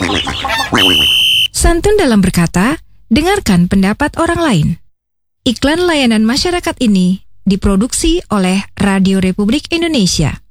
Santun dalam berkata, dengarkan pendapat orang lain. Iklan layanan masyarakat ini diproduksi oleh Radio Republik Indonesia.